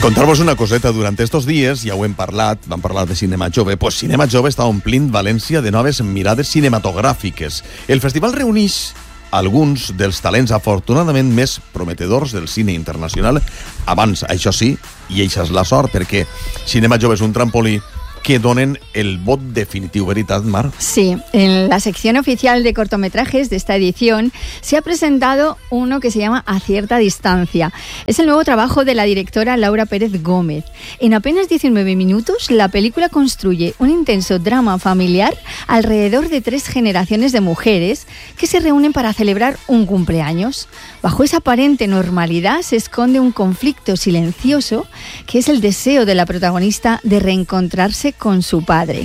Contar-vos una coseta, durant estos dies, ja ho hem parlat, vam parlar de Cinema Jove, pues Cinema Jove està omplint València de noves mirades cinematogràfiques. El festival reuneix alguns dels talents afortunadament més prometedors del cine internacional. Abans, això sí, i eixa és la sort, perquè Cinema Jove és un trampolí que donen el vot definitiu, ¿verdad, Mar? Sí, en la sección oficial de cortometrajes de esta edición se ha presentado uno que se llama A cierta distancia. Es el nuevo trabajo de la directora Laura Pérez Gómez. En apenas 19 minutos, la película construye un intenso drama familiar alrededor de 3 generaciones de mujeres que se reúnen para celebrar un cumpleaños. Bajo esa aparente normalidad se esconde un conflicto silencioso que es el deseo de la protagonista de reencontrarse con su padre.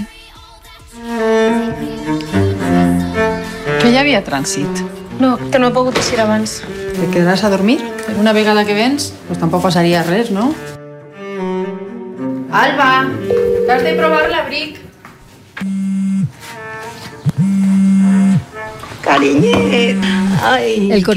Que ja havia trànsit. No, que no he pogut eixir abans. Te quedaràs a dormir? Una vegada que vens, pues tampoc passaria res, no? Alba, t'has de provar l'abric. Cariñet. Ay, el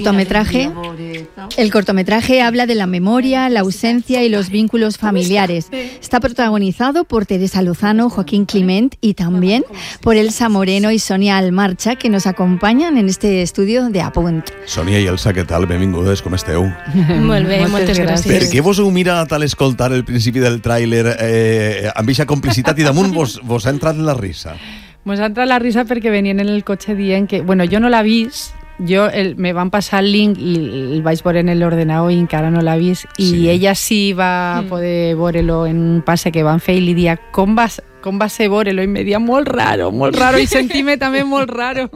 cortometraje habla de la memoria, la ausencia y los vínculos familiares. Está protagonizado por Teresa Lozano, Joaquín Climent y también por Elsa Moreno y Sonia Almarcha, que nos acompañan en este estudio de Apunt. Sonia i Elsa, què tal? Benvingudes, com esteu? Molt bé, moltes gràcies. Per què vos heu mirat al escoltar el principi del tràiler amb aquesta complicitat i damunt vos ha entrat la risa? Mos ha entrat la risa perquè venien en el cotxe dient que... Bueno, jo no l'he vist, me van passar el link i el vaig veure en l'ordenador i encara no l'ha vist, i ella sí va poder veure-lo en un passe que van fer i li dia com va ser veure-lo, i me dia molt raro, i sentir-me també molt raro.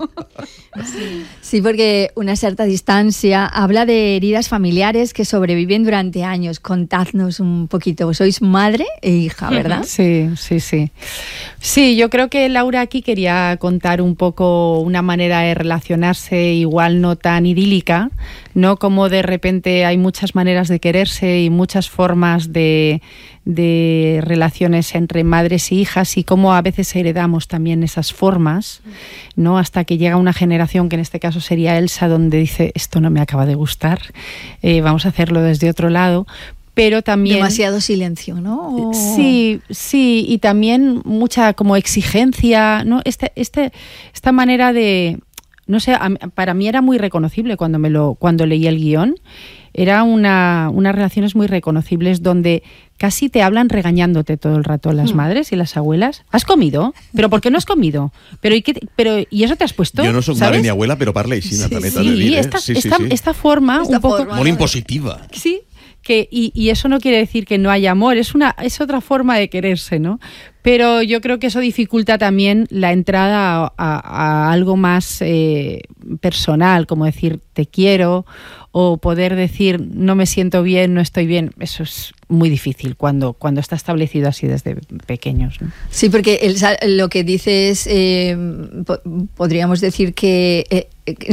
Sí, porque Una cierta distancia habla de heridas familiares que sobreviven durante años. Contadnos un poquito. Sois madre e hija, ¿verdad? Sí. Sí, yo creo que Laura aquí quería contar un poco una manera de relacionarse igual no tan idílica, ¿no? Como de repente hay muchas maneras de quererse y muchas formas de relaciones entre madres e hijas, y cómo a veces heredamos también esas formas, ¿no? Hasta que llega una generación, que en este caso sería Elsa, donde dice, esto no me acaba de gustar, vamos a hacerlo desde otro lado. Pero también... Demasiado silencio, ¿no? Sí, y también mucha como exigencia, ¿no? Esta manera de... No sé, para mí era muy reconocible cuando leí el guión. Era unas relaciones muy reconocibles donde casi te hablan regañándote todo el rato las madres y las abuelas. ¿Has comido? ¿Pero por qué no has comido? ¿Y eso te has puesto? Yo no soy madre ni abuela, pero parla així, també t'ha de dir. Esta forma un poco... Molt impositiva. Sí, y eso no quiere decir que no haya amor, es otra forma de quererse, ¿no? Pero yo creo que eso dificulta también la entrada a algo más personal, como decir te quiero, o poder decir no me siento bien, no estoy bien. Eso es muy difícil cuando está establecido así desde pequeños, ¿no? Sí, porque lo que dices, podríamos decir que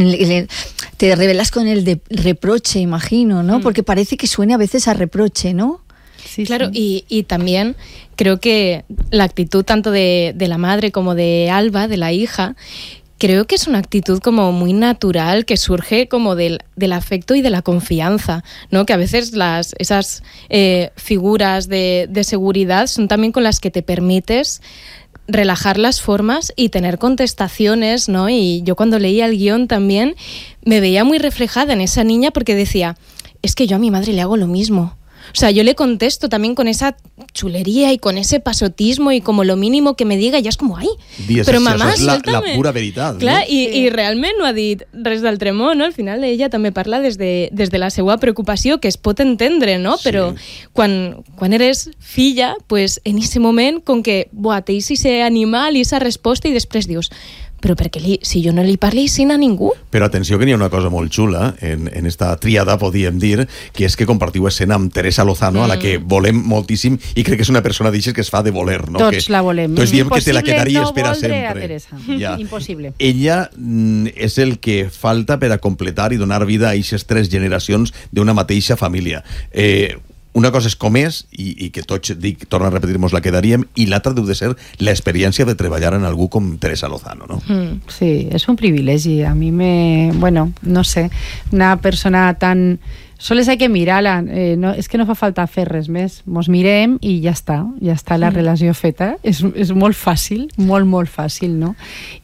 te rebelas con el de reproche, imagino, ¿no? Porque parece que suene a veces a reproche, ¿no? Sí, claro, sí. Y también creo que la actitud tanto de la madre como de Alba, de la hija, creo que es una actitud como muy natural que surge como del afecto y de la confianza, ¿no? Que a veces esas figuras de seguridad son también con las que te permites relajar las formas y tener contestaciones, ¿no? Y yo cuando leía el guión también me veía muy reflejada en esa niña, porque decía, es que yo a mi madre le hago lo mismo. O sea, yo le contesto también con esa chulería y con ese pasotismo, y como lo mínimo que me diga ja és com, ai, però mamà, suéltame. La pura veritat. Clar, no? I realment no ha dit res d'altre món, no? Al final ella també parla des de la seva preocupació, que es pot entendre, no? Sí. Però quan eres filla, pues, en ese moment, com que te deixi ser animal i esa resposta, i després dius, però perquè si jo no li parli així a ningú? Però atenció, que n'hi ha una cosa molt xula en esta tríada, podríem dir, que és que compartiu escena amb Teresa Lozano, a la que volem moltíssim, i crec que és una persona d'aixes que es fa de voler, no? Tots la volem. Tots diem que te la quedaries per a sempre. A Teresa. Ja. Impossible. Ella és el que falta per a completar i donar vida a aquestes 3 generacions d'una mateixa família. Una cosa és com és, i que tots, torno a repetir-nos, la quedaríem, i l'altra deu de ser l'experiència de treballar en algú com Teresa Lozano, no? Sí, és un privilegi. A mi bueno, no sé, una persona tan sols hay que mirar-la, no, és que no fa falta fer res més, mos mirem i ja està la relació feta, és molt fàcil, molt fàcil, no?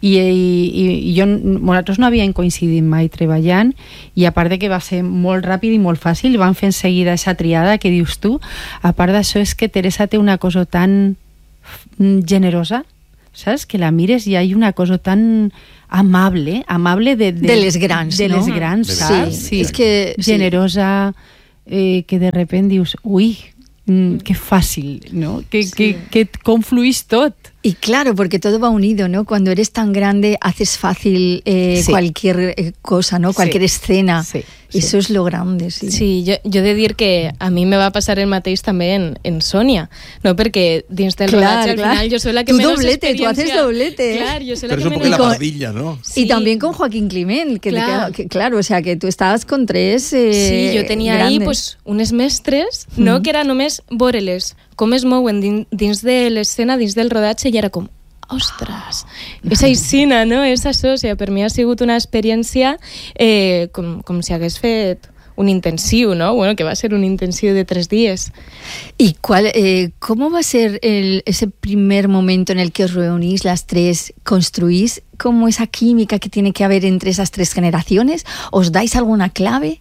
I nosaltres no havíem coincidit mai treballant, i a part de que va ser molt ràpid i molt fàcil, van fer en seguida esa triada que dius tu. A part d'això, és que Teresa té una cosa tan generosa, saps? Que la mires i hi ha una cosa tan amable de les grans, de no? les grans, saps? Sí. És que generosa, que de repente dius, ui, qué fácil, ¿no? Que confluís tot. Y claro, porque todo va unido, ¿no? Cuando eres tan grande haces fácil cualquier cosa, ¿no? Cualquier escena. Sí. Eso es lo grande, sí. Sí, jo he de dir que a mi me va passar el mateix també en Sònia, no? Perquè dins del rodatge al final yo soy la que tú menos doblete, experiencia... Tú haces doblete. Claro, yo soy la Pero que es un menos... poco la pardilla, ¿no? Sí. Y también con Joaquín Climent, claro, o sea, que tú estabas con tres sí, jo tenia grandes. ahí pues, unes mestres, no? Que era només veure-les com es mouen dins de l'escena, dins del rodatge, i era com, ostres, és aixina, no? És això, o sigui, per mi ha sigut una experiència com si hagués fet un intensiu, ¿no? Bueno, que va a ser un intensiu de 3 días. ¿Y cómo va a ser ese primer momento en el que os reunís las tres, construís como esa química que tiene que haber entre esas 3 generaciones? ¿Os dais alguna clave?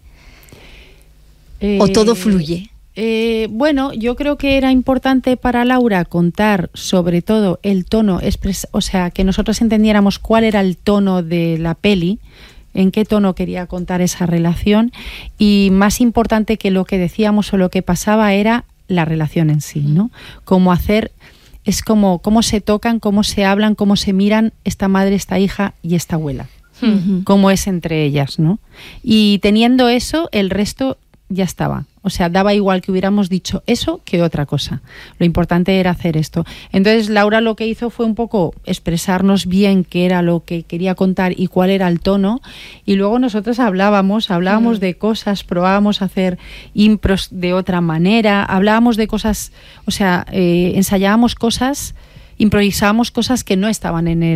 ¿O todo fluye? Bueno, yo creo que era importante para Laura contar sobre todo el tono, o sea, que nosotros entendiéramos cuál era el tono de la peli, en qué tono quería contar esa relación, y más importante que lo que decíamos o lo que pasaba era la relación en sí, ¿no? Cómo hacer, es como cómo se tocan, cómo se hablan, cómo se miran esta madre, esta hija y esta abuela, cómo es entre ellas, ¿no? Y teniendo eso, el resto ya estaba. O sea, daba igual que hubiéramos dicho eso que otra cosa. Lo importante era hacer esto. Entonces, Laura lo que hizo fue un poco expresarnos bien qué era lo que quería contar y cuál era el tono. Y luego nosotros hablábamos de cosas, probábamos a hacer impros de otra manera, hablábamos de cosas, o sea, ensayábamos cosas, improvisábamos cosas que no estaban en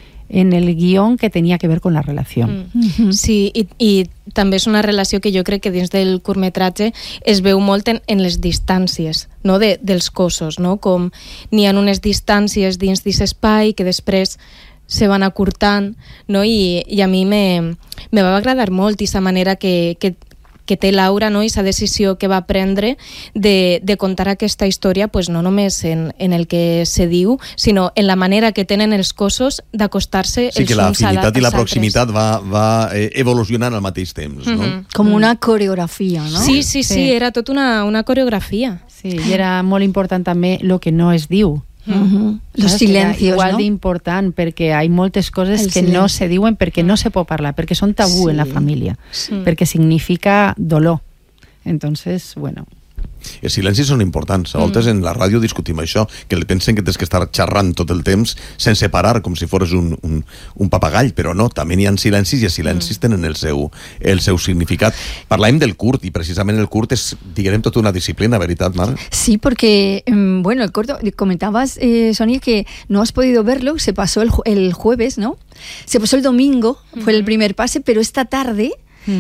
el guión, que tenía que ver con la relación. Sí, i també és una relació que jo crec que dins del curtmetratge es veu molt en les distàncies, no? dels cossos, no? Com n'hi ha unes distàncies dins d'aquest espai que després se van acurtant, no? I a mi me va agradar molt aquesta manera que té Laura, no? I aquesta decisió que va prendre de contar aquesta història, pues, no només en el que se diu, sinó en la manera que tenen els cossos d'acostar-se els uns als altres. Sí, que l'afinitat i la proximitat va evolucionant al mateix temps, no? Com una coreografia, no? Sí, era tot una coreografia. Sí, i era molt important també el que no es diu. Los silencios, igual no? d'important, perquè hi ha moltes coses que no se diuen perquè no se pot parlar, perquè són tabú en la família, perquè significa dolor. Entonces, bueno... Els silencis són importants. A voltes en la ràdio discutim això, que pensen que tens que estar xerrant tot el temps sense parar, com si fores un papagall, però no, també n'hi ha silencis i els silencis tenen el seu significat. Parlàvem del curt, i precisament el curt és, diguem, tota una disciplina, ¿veritat, Mar? Sí, porque, bueno, el corto, comentabas, Sonia, que no has podido verlo, se pasó el jueves, ¿no? Se pasó el domingo, fue el primer pase, pero esta tarde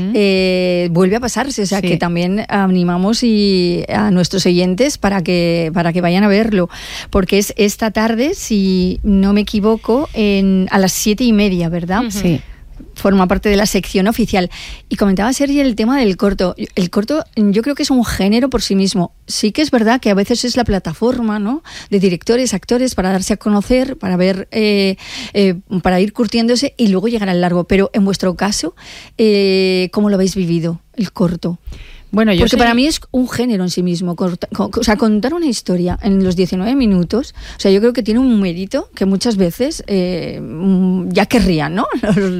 vuelve a pasarse, o sea que también animamos a nuestros oyentes para que vayan a verlo, porque es esta tarde, si no me equivoco, a las 7:30, ¿verdad? Sí. Forma parte de la sección oficial. Y comentaba Sergi el tema del corto. El corto yo creo que es un género por sí mismo. Sí que es verdad que a veces es la plataforma, ¿no?, de directores, actores, para darse a conocer, para ver, para ir curtiéndose y luego llegar al largo. Pero en vuestro caso, ¿cómo lo habéis vivido, el corto? Bueno, porque para mí es un género en sí mismo. O sea, contar una historia en los 19 minutos, o sea, yo creo que tiene un mérito que muchas veces ya querrían, ¿no?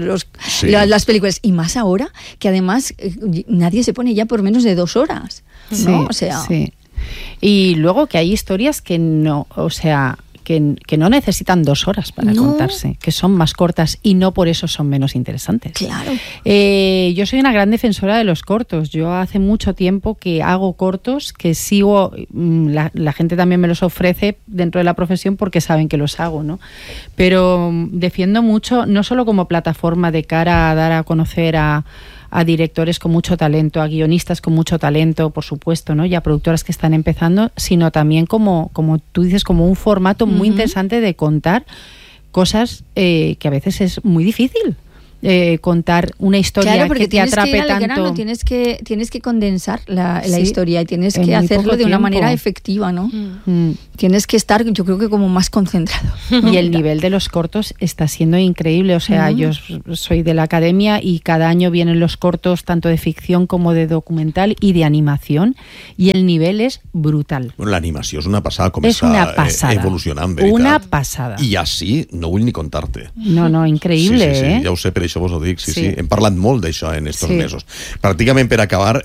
Las películas. Y más ahora, que además nadie se pone ya por menos de 2 horas, ¿no? Sí, o sea... sí. Y luego que hay historias que no, o sea... Que no necesitan 2 horas para contarse, que son más cortas y no por eso son menos interesantes. Claro. Yo soy una gran defensora de los cortos. Yo hace mucho tiempo que hago cortos, que sigo, la gente también me los ofrece dentro de la profesión porque saben que los hago, ¿no? Pero defiendo mucho, no solo como plataforma de cara a dar a conocer a a directores con mucho talento, a guionistas con mucho talento, por supuesto, ¿no? Y a productoras que están empezando, sino también como tú dices, como un formato muy interesante de contar cosas que a veces es muy difícil. Contar una historia que te atrape tanto. Tienes que condensar la historia y tienes que hacerlo de una manera efectiva, ¿no? Tienes que estar, yo creo que como más concentrado. Y el nivel de los cortos está siendo increíble, o sea, yo soy de la academia y cada año vienen los cortos tanto de ficción como de documental y de animación, y el nivel es brutal. Bueno, l'animació és una passada, com és una passada, evolucionant, veritat. Una passada. I així no vull ni contar-te. No, increïble, sí, ja ho sé, per això vos ho dic, sí. Hem parlat molt d'això en estos mesos. Pràcticament per acabar,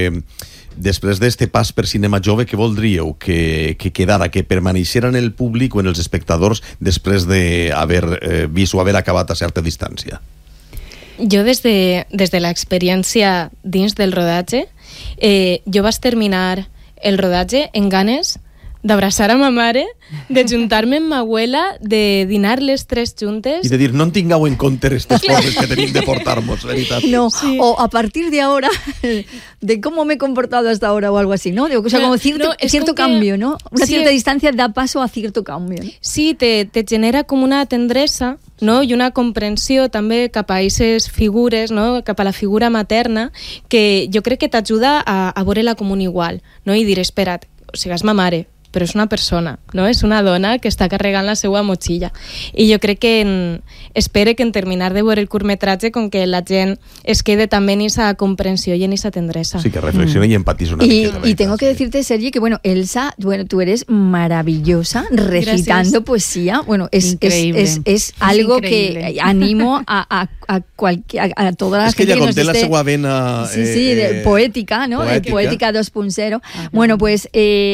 després d'este pas per Cinema Jove, què voldríeu que quedara, que permaneixera en el públic o en els espectadors després d'haver vist o haver acabat a certa distància? Jo des de l'experiència dins del rodatge, jo vaig terminar el rodatge en ganes d'abraçar a ma mare, de juntar-me amb ma abuela, de dinar les tres juntes. I de dir, no en tingueu en compte aquestes coses que tenim de portar-nos, veritat. No, o a partir de ahora, de cómo me he comportado hasta ahora o algo así, ¿no? O sea, como cierto cambio, ¿no? Una cierta distancia da paso a cierto cambio, ¿no? Sí, te genera com una tendresa, no? I una comprensió també cap a aquestes figures, no? Cap a la figura materna, que jo crec que t'ajuda a veure-la com un igual, no? I dir, espera't, o sigui, és ma mare, però és una persona, no? És una dona que està carregant la seva motxilla. I jo crec que espero que en terminar de veure el curtmetratge, com que la gent es quede també en esa comprensió y en esa tendresa. Sí, que reflexione y empatice una miqueta. Y tengo que decirte, Sergi, que bueno, Elsa, tú eres maravillosa recitando poesía. Bueno, es algo que animo a todas las que ella conté la seva vena poética, ¿no? Poética 2.0. Bueno, pues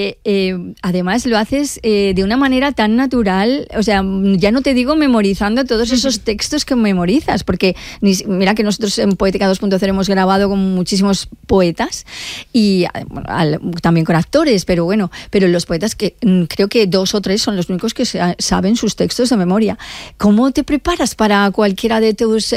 además lo haces de una manera tan natural, o sea, ya no te digo memorizando todos esos textos que memorizas, porque mira que nosotros en Poética 2.0 hemos grabado con muchísimos poetas y bueno, también con actores, pero los poetas que creo que 2 o 3 son los únicos que saben sus textos de memoria. ¿Cómo te preparas para cualquiera de tus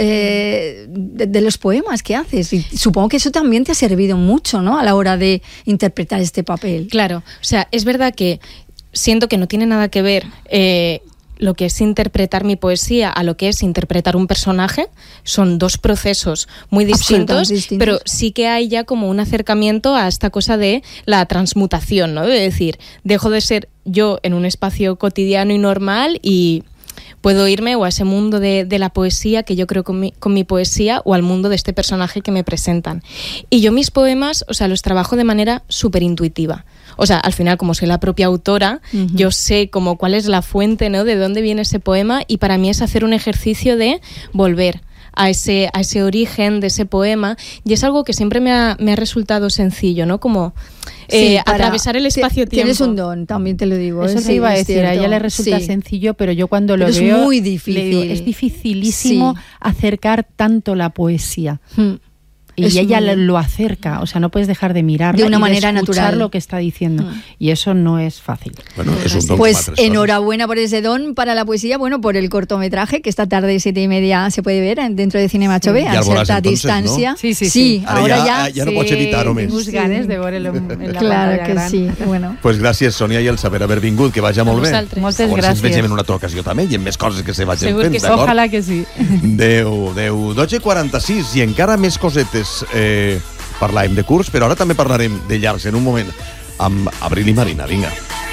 de los poemas que haces? Y supongo que eso también te ha servido mucho, ¿no? A la hora de interpretar este papel. Claro, o sea, es verdad que siento que no tiene nada que ver lo que es interpretar mi poesía a lo que es interpretar un personaje. Son 2 procesos muy distintos, pero sí que hay ya como un acercamiento a esta cosa de la transmutación, ¿no? De decir, dejo de ser yo en un espacio cotidiano y normal y puedo irme o a ese mundo de la poesía que yo creo con mi poesía, o al mundo de este personaje que me presentan. Y yo mis poemas, o sea, los trabajo de manera súper intuitiva. O sea, al final, como soy la propia autora, yo sé como cuál es la fuente, ¿no? De dónde viene ese poema, y para mí es hacer un ejercicio de volver a ese origen de ese poema, y es algo que siempre me ha resultado sencillo, ¿no? Como atravesar el espacio-tiempo. Tienes un don, también te lo digo. Eso te iba a decir, a ella le resulta sencillo, pero yo cuando lo veo... Es muy difícil. Digo, es dificilísimo acercar tanto la poesía. Y ella lo acerca, o sea, no puedes dejar de mirarla de una manera escuchar natural lo que está diciendo. Y eso no es fácil. Bueno, es un don. Pues enhorabuena por ese don para la poesía, bueno, por el cortometraje, que esta tarde 7:30 se puede ver dentro de Cinema Jove, a cierta distancia. ¿no? Sí. Ahora ya no pots evitar-ho més. Tinc ganes de veure-lo en la claro que gran. Sí, bueno. Pues gràcies, Sònia, i el saber haver vingut, que vagi molt bé. Moltes gràcies. Ens vegem en una altra ocasió també, i en més coses que se vagin fent, d'acord? Ojalà que sí. Adéu. 12:46, i encara més cosetes. Parlàvem de curs, però ara també parlarem de llargs en un moment amb Abril i Marina. Vinga.